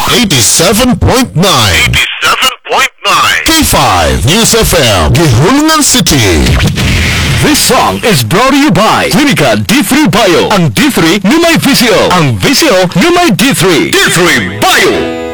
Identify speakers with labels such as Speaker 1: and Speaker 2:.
Speaker 1: 87.9 K5 News FM, Gihulungan City.
Speaker 2: This song is brought to you by Clinica D3 Bio. Ang D3 may visio. Ang visio may D3. D3 Bio.